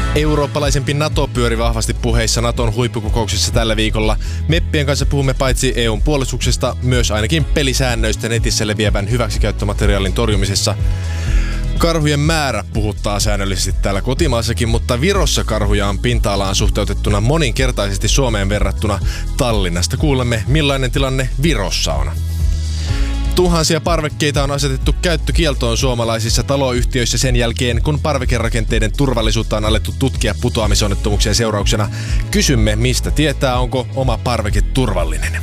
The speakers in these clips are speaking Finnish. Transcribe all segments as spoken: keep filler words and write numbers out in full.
Eurooppalaisempi NATO pyöri vahvasti puheissa Naton huippukokouksissa tällä viikolla. Meppien kanssa puhumme paitsi E U:n puolustuksesta, myös ainakin pelisäännöistä netissä leviävän hyväksikäyttömateriaalin torjumisessa. Karhujen määrä puhuttaa säännöllisesti täällä kotimaassakin, mutta Virossa karhuja on pinta-alaan suhteutettuna moninkertaisesti Suomeen verrattuna. Tallinnasta kuulemme, millainen tilanne Virossa on. Tuhansia parvekkeita on asetettu käyttökieltoon suomalaisissa taloyhtiöissä sen jälkeen, kun parvekerakenteiden turvallisuutta on alettu tutkia putoamisonnettomuuksien seurauksena. Kysymme, mistä tietää, onko oma parveke turvallinen.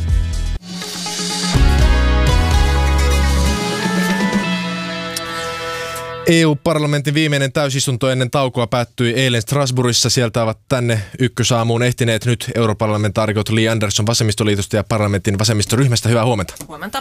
E U-parlamentin viimeinen täysistunto ennen taukoa päättyi eilen Strasbourgissa. Sieltä ovat tänne ykkösaamuun ehtineet nyt europarlamentaarikot Li Andersson vasemmistoliitosta ja parlamentin vasemmistoryhmästä. Hyvää huomenta. Huomenta.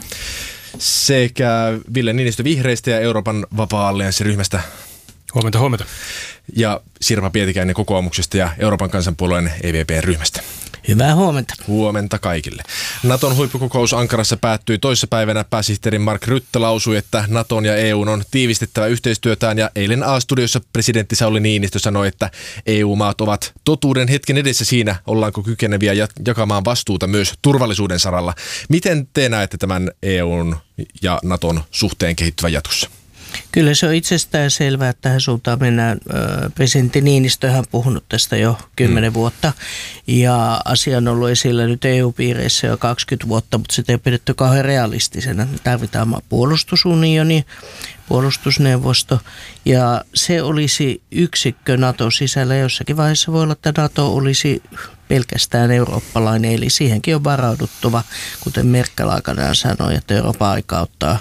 Sekä Ville Niinistö vihreistä ja Euroopan vapaa-allianssiryhmästä. Huomenta, huomenta. Ja Sirpa Pietikäinen kokoomuksesta ja Euroopan kansanpuolueen E V P-ryhmästä. Hyvää huomenta. Huomenta kaikille. Naton huippukokous Ankarassa päättyi toissapäivänä. Pääsihteeri Mark Rutte lausui, että Naton ja E U:n on tiivistettävä yhteistyötään, ja eilen A-studiossa presidentti Sauli Niinistö sanoi, että E U-maat ovat totuuden hetken edessä siinä, ollaanko kykeneviä jakamaan vastuuta myös turvallisuuden saralla. Miten te näette tämän E U:n ja Naton suhteen kehittyvän jatkossa? Kyllä se on itsestään selvää, että tähän suuntaan mennään. Presidentti Niinistöhän on puhunut tästä jo kymmenen mm. vuotta, ja asia on ollut esillä nyt E U-piireissä jo kaksikymmentä vuotta, mutta sitä ei pidetty kauhean realistisena. Me tarvitaan puolustusunioni, puolustusneuvosto, ja se olisi yksikkö Naton sisällä. Jossakin vaiheessa voi olla, että Nato olisi pelkästään eurooppalainen, eli siihenkin on varauduttava, kuten Merkel aikanaan sanoi, että Euroopan aika ottaa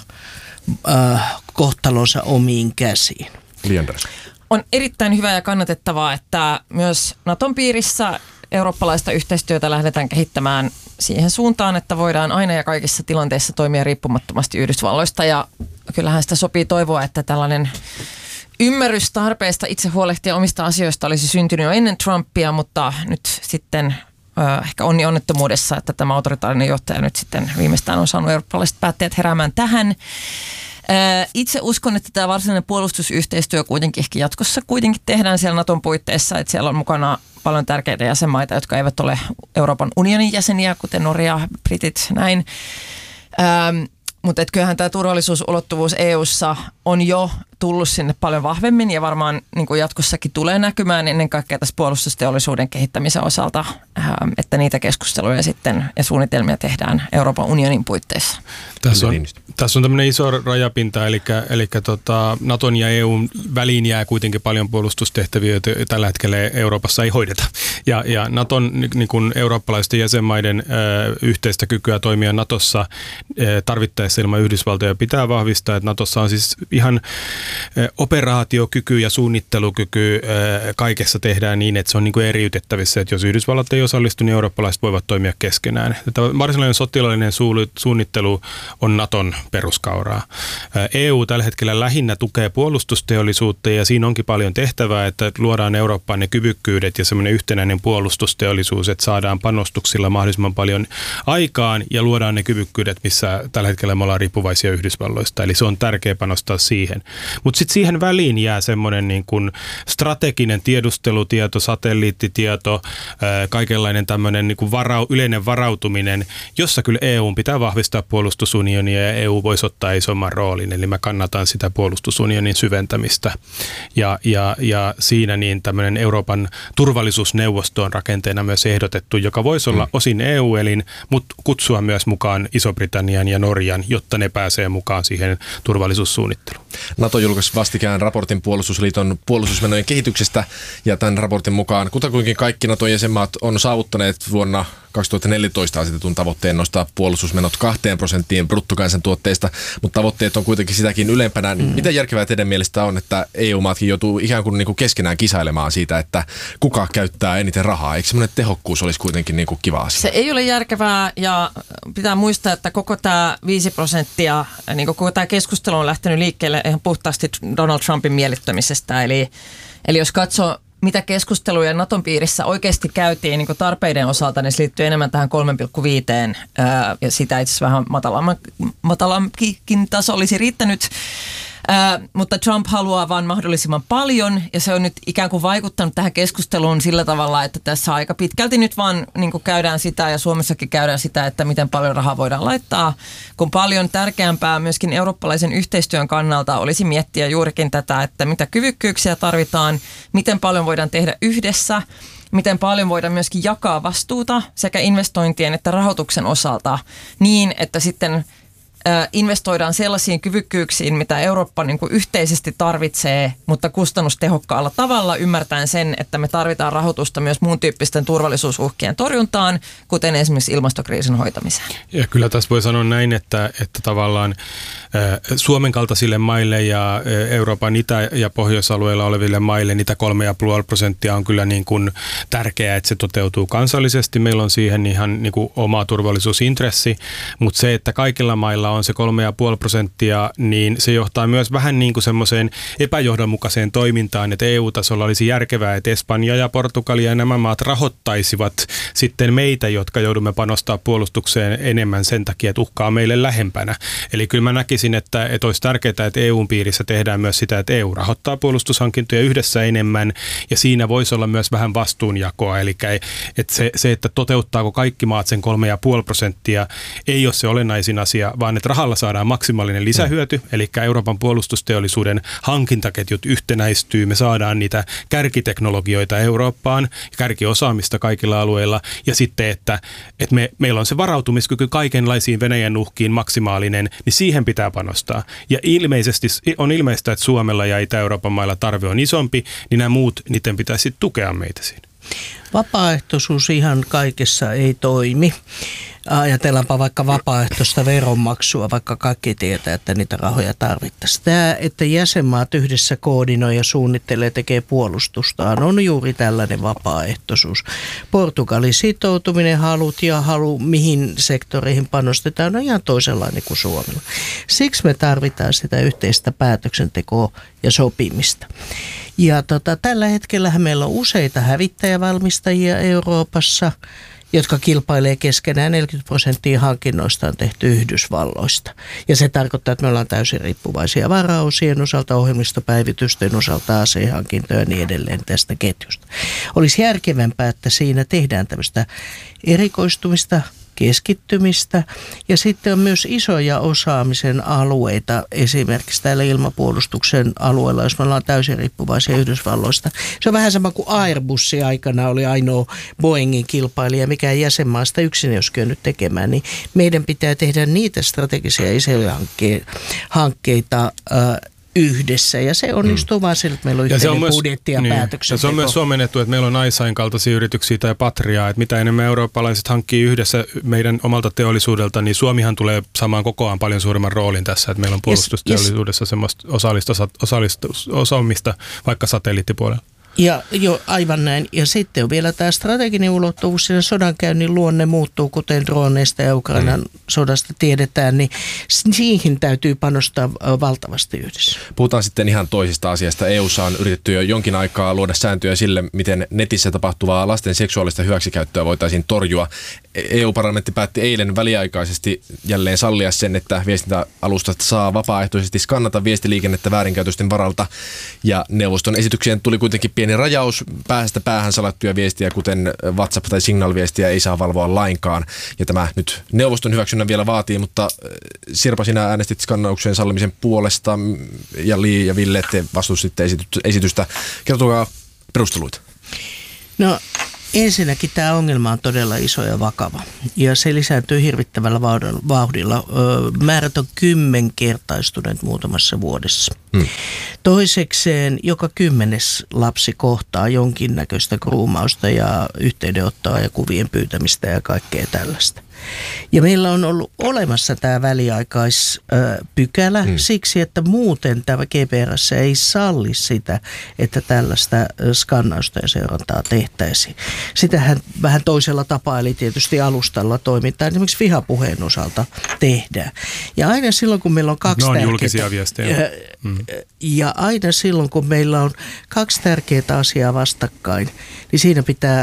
Äh, kohtalonsa omiin käsiin. On erittäin hyvä ja kannatettavaa, että myös Naton piirissä eurooppalaista yhteistyötä lähdetään kehittämään siihen suuntaan, että voidaan aina ja kaikissa tilanteissa toimia riippumattomasti Yhdysvalloista. Ja kyllähän sitä sopii toivoa, että tällainen ymmärrys tarpeesta itse huolehtia omista asioista olisi syntynyt jo ennen Trumpia, mutta nyt sitten äh, ehkä onni onnettomuudessa, että tämä autoritaarinen johtaja nyt sitten viimeistään on saanut eurooppalaiset päättäjät heräämään tähän. Itse uskon, että tämä varsinainen puolustusyhteistyö kuitenkin ehkä jatkossa kuitenkin tehdään siellä Naton puitteissa, että siellä on mukana paljon tärkeitä jäsenmaita, jotka eivät ole Euroopan unionin jäseniä, kuten Norja, Britit, näin. Ähm, mutta kyllähän tämä turvallisuusulottuvuus E U:ssa on jo tullut sinne paljon vahvemmin ja varmaan niin kuin jatkossakin tulee näkymään ennen kaikkea tässä puolustusteollisuuden kehittämisen osalta, että niitä keskusteluja sitten ja suunnitelmia tehdään Euroopan unionin puitteissa. Tässä on, tässä on tämmöinen iso rajapinta, eli, eli tota, Naton ja E U:n väliin jää kuitenkin paljon puolustustehtäviä, joita tällä hetkellä Euroopassa ei hoideta. Ja, ja Naton niin kuin eurooppalaisten jäsenmaiden ö, yhteistä kykyä toimia Natossa ö, tarvittaessa ilman Yhdysvaltoja pitää vahvistaa, että Natossa on siis ihan operaatiokyky ja suunnittelukyky kaikessa tehdään niin, että se on niin kuin eriytettävissä, että jos Yhdysvallat ei osallistu, niin eurooppalaiset voivat toimia keskenään. Tämä varsinainen sotilaallinen suunnittelu on Naton peruskauraa. E U tällä hetkellä lähinnä tukee puolustusteollisuutta ja siinä onkin paljon tehtävää, että luodaan Eurooppaan ne kyvykkyydet ja semmoinen yhtenäinen puolustusteollisuus, että saadaan panostuksilla mahdollisimman paljon aikaan ja luodaan ne kyvykkyydet, missä tällä hetkellä me ollaan riippuvaisia Yhdysvalloista. Eli se on tärkeä panostaa siihen. Mutta sitten siihen väliin jää semmoinen niin kuin strateginen tiedustelutieto, satelliittitieto, ää, kaikenlainen tämmöinen niin kuin varau, yleinen varautuminen, jossa kyllä E U:n pitää vahvistaa puolustusunionia ja E U voisi ottaa isomman roolin. Eli mä kannatan sitä puolustusunionin syventämistä. Ja, ja, ja siinä niin tämmöinen Euroopan turvallisuusneuvosto on rakenteena myös ehdotettu, joka voisi olla osin E U-elin, mutta kutsua myös mukaan Iso-Britannian ja Norjan, jotta ne pääsee mukaan siihen turvallisuussuunnitteluun. NATO julkaisi vastikään raportin puolustusliiton puolustusmenojen kehityksestä, ja tämän raportin mukaan kutakuinkin kaikki Naton jäsenmaat on saavuttaneet vuonna kaksituhattaneljätoista asetetun tavoitteen nostaa puolustusmenot kahteen prosenttiin bruttokansantuotteesta, mutta tavoitteet on kuitenkin sitäkin ylempänä. Mm. Miten järkevää teidän mielestä on, että E U-maatkin joutuu ikään kuin, niin kuin keskenään kisailemaan siitä, että kuka käyttää eniten rahaa? Eikö semmoinen tehokkuus olisi kuitenkin niin kuin kiva asia? Se ei ole järkevää, ja pitää muistaa, että koko tämä viisi prosenttia, niin koko tämä keskustelu on lähtenyt liikkeelle ihan puhtaasti Donald Trumpin miellyttämisestä. Eli, eli jos katsoo, mitä keskusteluja Naton piirissä oikeasti käytiin niin tarpeiden osalta, niin se liittyy enemmän tähän kolme pilkku viisi, ja sitä itse asiassa vähän matalammakin taso olisi riittänyt. Ää, mutta Trump haluaa vaan mahdollisimman paljon ja se on nyt ikään kuin vaikuttanut tähän keskusteluun sillä tavalla, että tässä aika pitkälti nyt vaan niin kuin käydään sitä ja Suomessakin käydään sitä, että miten paljon rahaa voidaan laittaa, kun paljon tärkeämpää myöskin eurooppalaisen yhteistyön kannalta olisi miettiä juurikin tätä, että mitä kyvykkyyksiä tarvitaan, miten paljon voidaan tehdä yhdessä, miten paljon voidaan myöskin jakaa vastuuta sekä investointien että rahoituksen osalta niin, että sitten investoidaan sellaisiin kyvykkyyksiin, mitä Eurooppa niin kuin yhteisesti tarvitsee, mutta kustannustehokkaalla tavalla ymmärtäen sen, että me tarvitaan rahoitusta myös muun tyyppisten turvallisuusuhkien torjuntaan, kuten esimerkiksi ilmastokriisin hoitamiseen. Ja kyllä tässä voi sanoa näin, että, että tavallaan Suomen kaltaisille maille ja Euroopan itä- ja pohjoisalueilla oleville maille niitä kolme ja puoli prosenttia on kyllä niin kuin tärkeää, että se toteutuu kansallisesti. Meillä on siihen ihan niin kuin oma turvallisuusintressi, mutta se, että kaikilla mailla on se kolme ja puoli prosenttia, niin se johtaa myös vähän niin kuin semmoiseen epäjohdonmukaiseen toimintaan, että E U-tasolla olisi järkevää, että Espanja ja Portugalia ja nämä maat rahoittaisivat sitten meitä, jotka joudumme panostaa puolustukseen enemmän sen takia, että uhkaa meille lähempänä. Eli kyllä mä näkisin, että, että olisi tärkeää, että E U:n piirissä tehdään myös sitä, että E U rahoittaa puolustushankintoja yhdessä enemmän ja siinä voisi olla myös vähän vastuunjakoa. Eli että se, se, että toteuttaako kaikki maat sen kolme ja puoli prosenttia, ei ole se olennaisin asia, vaan että rahalla saadaan maksimaalinen lisähyöty, eli Euroopan puolustusteollisuuden hankintaketjut yhtenäistyy, me saadaan niitä kärkiteknologioita Eurooppaan, kärkiosaamista kaikilla alueilla, ja sitten, että, että me, meillä on se varautumiskyky kaikenlaisiin Venäjän uhkiin maksimaalinen, niin siihen pitää panostaa. Ja ilmeisesti on ilmeistä, että Suomella ja Itä-Euroopan mailla tarve on isompi, niin nämä muut, niiden pitäisi tukea meitä siinä. Vapaaehtoisuus ihan kaikessa ei toimi. Ajatellaanpa vaikka vapaaehtoista veronmaksua, vaikka kaikki tietää, että niitä rahoja tarvittaisiin. Tämä, että jäsenmaat yhdessä koordinoi ja suunnittelee, tekee puolustustaan, on juuri tällainen vapaaehtoisuus. Portugalin sitoutuminen, halut ja halu, mihin sektoreihin panostetaan, on ihan toisenlainen kuin Suomella. Siksi me tarvitaan sitä yhteistä päätöksentekoa ja sopimista. Ja tota, tällä hetkellä meillä on useita hävittäjävalmistajia Euroopassa, jotka kilpailee keskenään. neljäkymmentä prosenttia hankinnoista on tehty Yhdysvalloista. Ja se tarkoittaa, että me ollaan täysin riippuvaisia varaosien osalta, ohjelmistopäivitysten osalta, asehankintoja ja niin edelleen tästä ketjusta. Olisi järkevämpää, että siinä tehdään tämmöistä erikoistumista, keskittymistä ja sitten on myös isoja osaamisen alueita esimerkiksi täällä ilmapuolustuksen alueella, jos me ollaan täysin riippuvaisia Yhdysvalloista. Se on vähän sama kuin Airbus aikana oli ainoa Boeingin kilpailija, mikä jäsenmaasta yksin ei olisi kyennyt tekemään, niin meidän pitää tehdä niitä strategisia isoja hankkeita äh, yhdessä ja se onnistuu mm. vaan sillä, että meillä on yhteinen budjetti ja niin, päätöksenteko. Ja se on myös Suomen etu, että meillä on Aisain kaltaisia yrityksiä tai Patriaa, että mitä enemmän eurooppalaiset hankkii yhdessä meidän omalta teollisuudelta, niin Suomihan tulee saamaan kokoaan paljon suuremman roolin tässä, että meillä on puolustusteollisuudessa yes, yes. semmoista osallista, osallista, osaamista vaikka satelliittipuolella. Ja jo aivan näin. Ja sitten on vielä tämä strateginen ulottuvuus, siinä sodankäynnin luonne muuttuu, kuten droneista ja Ukrainan mm. sodasta tiedetään, niin siihen täytyy panostaa valtavasti yhdessä. Puhutaan sitten ihan toisista asiasta. E U:ssa on yritetty jo jonkin aikaa luoda sääntöjä sille, miten netissä tapahtuvaa lasten seksuaalista hyväksikäyttöä voitaisiin torjua. E U-parlamentti päätti eilen väliaikaisesti jälleen sallia sen, että viestintäalustat saa vapaaehtoisesti skannata viestiliikennettä väärinkäytösten varalta. Ja neuvoston esitykseen tuli kuitenkin pieni rajaus. Päästä päähän salattuja viestiä, kuten WhatsApp- tai Signal-viestiä, ei saa valvoa lainkaan. Ja tämä nyt neuvoston hyväksynnän vielä vaatii, mutta Sirpa, sinä äänestit skannauksen sallimisen puolesta ja Li ja Ville, te vastustitte esitystä. Kertokaa perusteluita. No ensinnäkin tämä ongelma on todella iso ja vakava ja se lisääntyy hirvittävällä vauhdilla. Määrät on kymmenkertaistuneet muutamassa vuodessa. Hmm. Toisekseen joka kymmenes lapsi kohtaa jonkinnäköistä gruumausta ja yhteydenottoa ja kuvien pyytämistä ja kaikkea tällaista. Ja meillä on ollut olemassa tämä väliaikaispykälä hmm. siksi, että muuten tämä G P R S ei salli sitä, että tällaista skannausta ja seurantaa tehtäisiin. Sitähän vähän toisella tapaa, eli tietysti alustalla toimintaa, esimerkiksi vihapuheen osalta tehdään. Ja aina silloin, kun meillä on kaksi no, on tärkeää... viestejä. Hmm. Ja aina silloin, kun meillä on kaksi tärkeää asiaa vastakkain, niin siinä pitää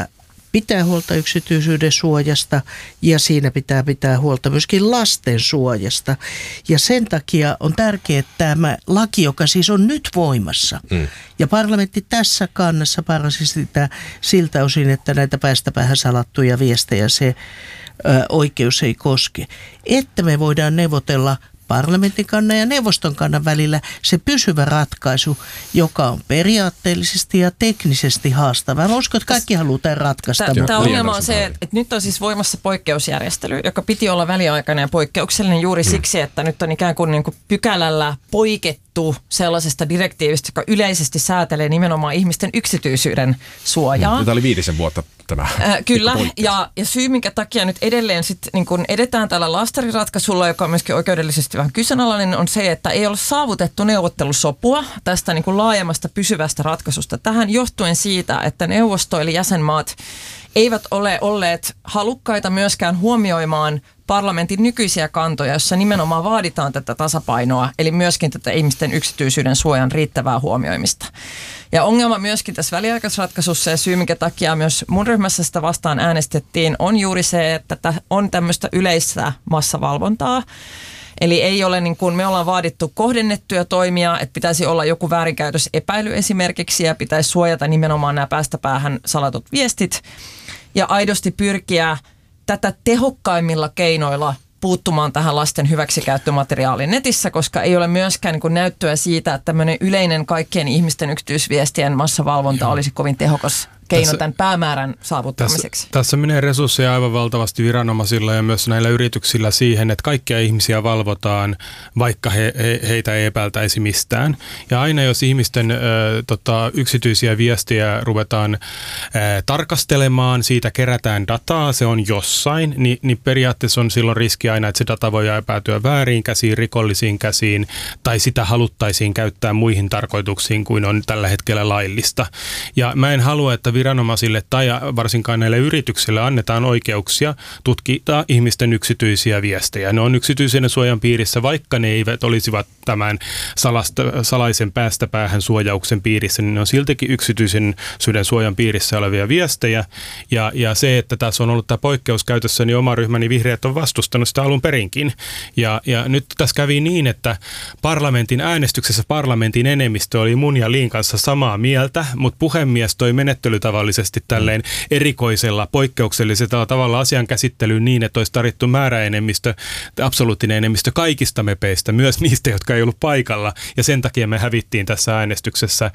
pitää huolta yksityisyyden suojasta ja siinä pitää pitää huolta myöskin lasten suojasta. Ja sen takia on tärkeää, että tämä laki, joka siis on nyt voimassa, mm. ja parlamentti tässä kannassa parasi sitä siltä osin, että näitä päästä päähän salattuja viestejä se ö, oikeus ei koske, että me voidaan neuvotella parlamentin kannan ja neuvoston kannan välillä se pysyvä ratkaisu, joka on periaatteellisesti ja teknisesti haastava. Mä uskon, että kaikki haluaa tämän ratkaista. Tämä, tämä ongelma on se, että nyt on siis voimassa poikkeusjärjestely, joka piti olla väliaikainen ja poikkeuksellinen juuri mm. siksi, että nyt on ikään kuin, niin kuin pykälällä poikettu sellaisesta direktiivistä, joka yleisesti säätelee nimenomaan ihmisten yksityisyyden suojaa. Mm. Tämä oli viitisen vuotta tämä. Äh, kyllä, ja, ja syy, minkä takia nyt edelleen sit, niin kun edetään tällä lastariratkaisulla, joka on myöskin oikeudellisesti vähän kyseenalainen, on se, että ei ole saavutettu neuvottelusopua tästä niin kun laajemmasta pysyvästä ratkaisusta. Tähän johtuen siitä, että neuvosto eli jäsenmaat eivät ole olleet halukkaita myöskään huomioimaan parlamentin nykyisiä kantoja, jossa nimenomaan vaaditaan tätä tasapainoa, eli myöskin tätä ihmisten yksityisyyden suojan riittävää huomioimista. Ja ongelma myöskin tässä väliaikaisratkaisussa ja syy, minkä takia myös mun ryhmässä sitä vastaan äänestettiin, on juuri se, että on tämmöistä yleistä massavalvontaa. Eli ei ole niin kuin me ollaan vaadittu kohdennettuja toimia, että pitäisi olla joku väärinkäytösepäily esimerkiksi ja pitäisi suojata nimenomaan nämä päästä päähän salatut viestit ja aidosti pyrkiä tätä tehokkaimmilla keinoilla puuttumaan tähän lasten hyväksikäyttömateriaaliin netissä, koska ei ole myöskään niin kuin näyttöä siitä, että tämmöinen yleinen kaikkien ihmisten yksityisviestien massavalvonta Joo. olisi kovin tehokas keino tässä, tämän päämäärän saavuttamiseksi. Tässä, tässä menee resursseja aivan valtavasti viranomaisilla ja myös näillä yrityksillä siihen, että kaikkia ihmisiä valvotaan, vaikka he, he, heitä ei epäiltäisi mistään. Ja aina jos ihmisten ö, tota, yksityisiä viestiä ruvetaan ö, tarkastelemaan, siitä kerätään dataa, se on jossain, niin, niin periaatteessa on silloin riski aina, että se data voi päätyä vääriin käsiin, rikollisiin käsiin, tai sitä haluttaisiin käyttää muihin tarkoituksiin kuin on tällä hetkellä laillista. Ja mä en halua, että viranomaisille tai varsinkaan näille yrityksille annetaan oikeuksia tutkia ihmisten yksityisiä viestejä. Ne on yksityisen suojan piirissä, vaikka ne eivät olisivat tämän salasta, salaisen päästä päähän suojauksen piirissä, niin ne on siltikin yksityisen suojan piirissä olevia viestejä. Ja, ja se, että tässä on ollut tämä poikkeus käytössä, niin oma ryhmäni vihreät on vastustanut sitä alun perinkin. Ja, ja nyt tässä kävi niin, että parlamentin äänestyksessä parlamentin enemmistö oli mun ja Liin kanssa samaa mieltä, mutta puhemies toi menettelytä tavallisesti tälleen erikoisella, poikkeuksellisella tavalla asian käsittelyyn niin, että olisi tarvittu määräenemmistö, absoluuttinen enemmistö kaikista mepeistä, myös niistä, jotka ei ollut paikalla. Ja sen takia me hävittiin tässä äänestyksessä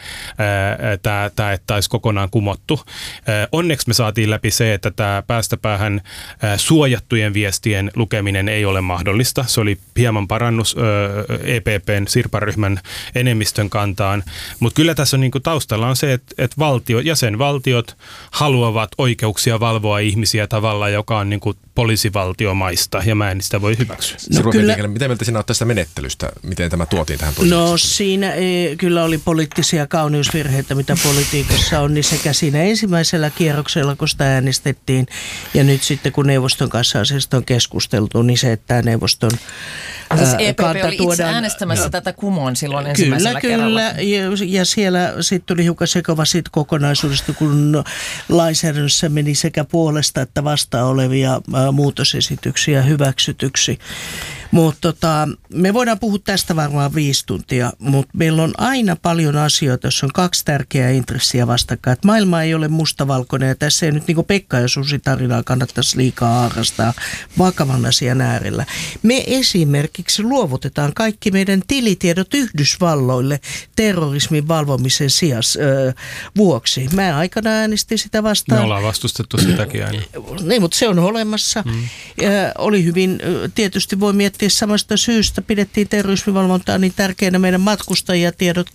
tämä, että tämä olisi kokonaan kumottu. Ää, onneksi me saatiin läpi se, että tämä päästäpäähän ää, suojattujen viestien lukeminen ei ole mahdollista. Se oli hieman parannus ää, E P P:n sirparyhmän enemmistön kantaan. Mutta kyllä tässä on niinku taustalla on se, että, että valtio, jäsenvaltiot haluavat oikeuksia valvoa ihmisiä tavalla, joka on niin kuin poliisivaltiomaista, ja mä en sitä voi hyväksyä. No kyllä, miten mieltä sinä olet tästä menettelystä? Miten tämä tuotiin tähän prosessiin? No siinä ei, kyllä oli poliittisia kauneusvirheitä, mitä politiikassa on, niin sekä siinä ensimmäisellä kierroksella, kun sitä äänestettiin, ja nyt sitten kun neuvoston kanssa asiasta on keskusteltu, niin se, että neuvoston siis E P P oli itse äänestämässä no, tätä kumoon silloin ensimmäisellä kyllä, kerralla. Kyllä, ja, ja siellä sitten tuli hiukan sekava siitä kokonaisuudesta, kun lainsäädännössä meni sekä puolesta että vastaan olevia ä, muutosesityksiä hyväksytyksi. Mutta tota, me voidaan puhua tästä varmaan viisi tuntia, mutta meillä on aina paljon asioita, jos on kaksi tärkeää intressiä vastakkain. Et maailma ei ole mustavalkoinen ja tässä ei nyt niin kuin Pekka ja Susi tarinaa kannattaisi liikaa harrastaa vakavan asian äärellä. Me esimerkiksi luovutetaan kaikki meidän tilitiedot Yhdysvalloille terrorismin valvomisen sijas ö, vuoksi. Mä aikana äänestin sitä vastaan. Me ollaan vastustettu sitäkin aina. Niin, mutta se on olemassa. Mm. Ja oli hyvin, tietysti voi miettiä samasta syystä, pidettiin terrorismivalvontaa niin tärkeänä meidän matkustajatiedot